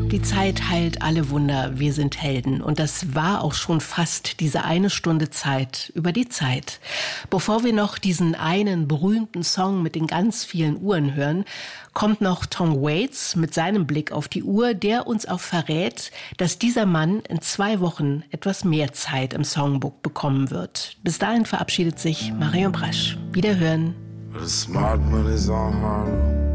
Die Zeit heilt alle Wunder, wir sind Helden. Und das war auch schon fast diese eine Stunde Zeit über die Zeit. Bevor wir noch diesen einen berühmten Song mit den ganz vielen Uhren hören, kommt noch Tom Waits mit seinem Blick auf die Uhr, der uns auch verrät, dass dieser Mann in 2 Wochen etwas mehr Zeit im Songbook bekommen wird. Bis dahin verabschiedet sich Marion Brasch. Wiederhören. The smart money's on Harlem.